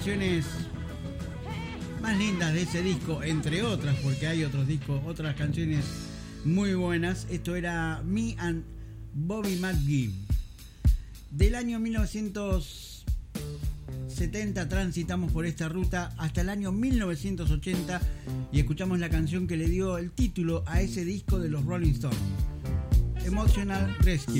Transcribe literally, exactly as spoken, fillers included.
canciones más lindas de ese disco, entre otras, porque hay otros discos, otras canciones muy buenas. Esto era Me and Bobby McGee. Del año mil novecientos setenta transitamos por esta ruta hasta el año mil novecientos ochenta y escuchamos la canción que le dio el título a ese disco de los Rolling Stones, Emotional Rescue.